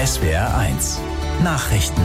SWR1 Nachrichten.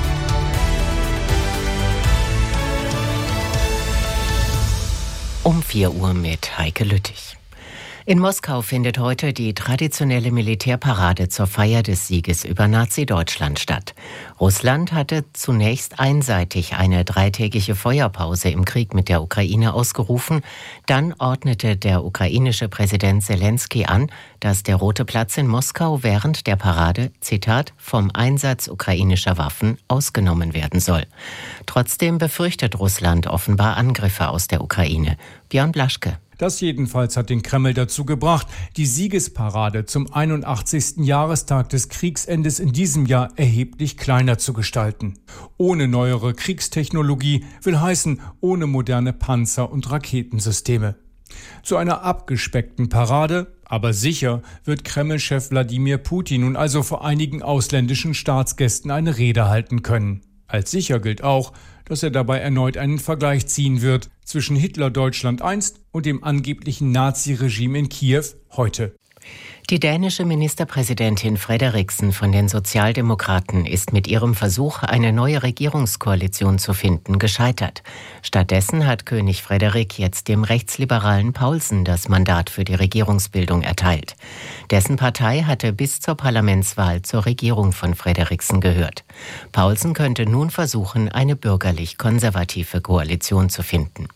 Um 4 Uhr mit Heike Lüttich. In Moskau findet heute die traditionelle Militärparade zur Feier des Sieges über Nazi-Deutschland statt. Russland hatte zunächst einseitig eine 3-tägige Feuerpause im Krieg mit der Ukraine ausgerufen. Dann ordnete der ukrainische Präsident Selenskyj an, dass der Rote Platz in Moskau während der Parade, Zitat, vom Einsatz ukrainischer Waffen ausgenommen werden soll. Trotzdem befürchtet Russland offenbar Angriffe aus der Ukraine. Björn Blaschke. Das jedenfalls hat den Kreml dazu gebracht, die Siegesparade zum 81. Jahrestag des Kriegsendes in diesem Jahr erheblich kleiner zu gestalten. Ohne neuere Kriegstechnologie will heißen, ohne moderne Panzer- und Raketensysteme. Zu einer abgespeckten Parade, aber sicher, wird Kreml-Chef Wladimir Putin nun also vor einigen ausländischen Staatsgästen eine Rede halten können. Als sicher gilt auch, dass er dabei erneut einen Vergleich ziehen wird zwischen Hitler-Deutschland einst und dem angeblichen Nazi-Regime in Kiew heute. Die dänische Ministerpräsidentin Frederiksen von den Sozialdemokraten ist mit ihrem Versuch, eine neue Regierungskoalition zu finden, gescheitert. Stattdessen hat König Frederik jetzt dem rechtsliberalen Paulsen das Mandat für die Regierungsbildung erteilt. Dessen Partei hatte bis zur Parlamentswahl zur Regierung von Frederiksen gehört. Paulsen könnte nun versuchen, eine bürgerlich-konservative Koalition zu finden.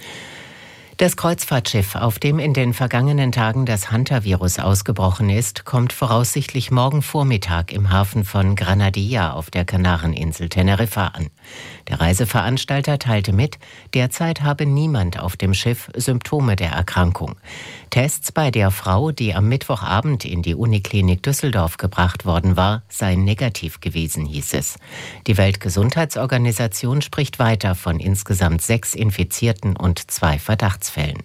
Das Kreuzfahrtschiff, auf dem in den vergangenen Tagen das Hantavirus ausgebrochen ist, kommt voraussichtlich morgen Vormittag im Hafen von Granadilla auf der Kanareninsel Teneriffa an. Der Reiseveranstalter teilte mit, derzeit habe niemand auf dem Schiff Symptome der Erkrankung. Tests bei der Frau, die am Mittwochabend in die Uniklinik Düsseldorf gebracht worden war, seien negativ gewesen, hieß es. Die Weltgesundheitsorganisation spricht weiter von insgesamt 6 Infizierten und 2 Verdachtsfällen.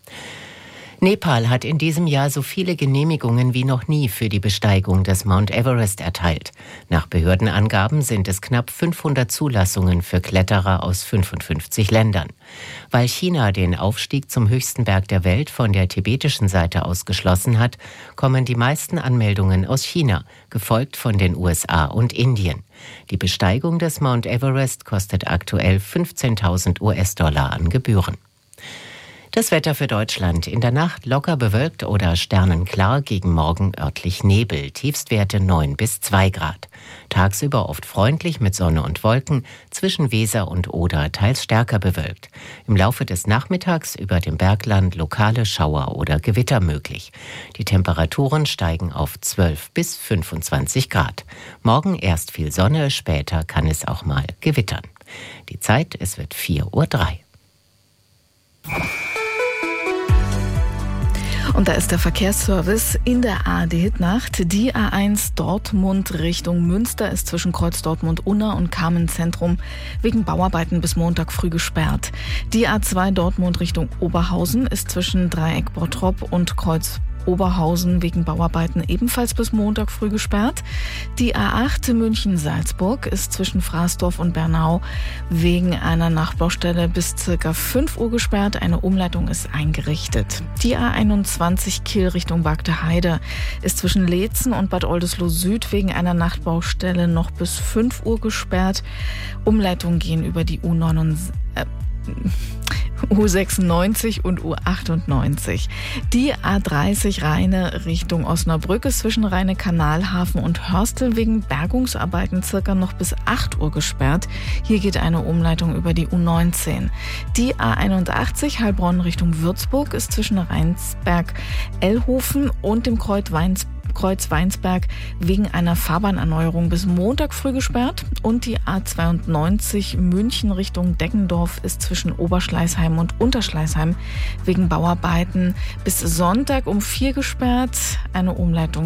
Nepal hat in diesem Jahr so viele Genehmigungen wie noch nie für die Besteigung des Mount Everest erteilt. Nach Behördenangaben sind es knapp 500 Zulassungen für Kletterer aus 55 Ländern. Weil China den Aufstieg zum höchsten Berg der Welt von der tibetischen Seite aus geschlossen hat, kommen die meisten Anmeldungen aus China, gefolgt von den USA und Indien. Die Besteigung des Mount Everest kostet aktuell 15.000 US-Dollar an Gebühren. Das Wetter für Deutschland. In der Nacht locker bewölkt oder sternenklar, gegen Morgen örtlich Nebel. Tiefstwerte 9 bis 2 Grad. Tagsüber oft freundlich mit Sonne und Wolken, zwischen Weser und Oder teils stärker bewölkt. Im Laufe des Nachmittags über dem Bergland lokale Schauer oder Gewitter möglich. Die Temperaturen steigen auf 12 bis 25 Grad. Morgen erst viel Sonne, später kann es auch mal gewittern. Die Zeit, es wird 4:03 Uhr. Und da ist der Verkehrsservice in der ARD-Nacht. Die A1 Dortmund Richtung Münster ist zwischen Kreuz Dortmund-Unna und Kamen-Zentrum wegen Bauarbeiten bis Montag früh gesperrt. Die A2 Dortmund Richtung Oberhausen ist zwischen Dreieck Bottrop und Kreuz Oberhausen wegen Bauarbeiten ebenfalls bis Montag früh gesperrt. Die A8 München-Salzburg ist zwischen Fraßdorf und Bernau wegen einer Nachbaustelle bis ca. 5 Uhr gesperrt. Eine Umleitung ist eingerichtet. Die A21 Kiel Richtung Bagde-Heide ist zwischen Leetzen und Bad Oldesloe Süd wegen einer Nachtbaustelle noch bis 5 Uhr gesperrt. Umleitungen gehen über die U96 und U98. Die A30 Rheine Richtung Osnabrück ist zwischen Rheine-Kanalhafen und Hörstel wegen Bergungsarbeiten circa noch bis 8 Uhr gesperrt. Hier geht eine Umleitung über die U19. Die A81 Heilbronn Richtung Würzburg ist zwischen Rheinsberg-Ellhofen und dem Kreuz Weinsberg wegen einer Fahrbahnerneuerung bis Montag früh gesperrt. Und die A92 München Richtung Deggendorf ist zwischen Oberschleißheim und Unterschleißheim wegen Bauarbeiten bis Sonntag um 4 gesperrt. Eine Umleitung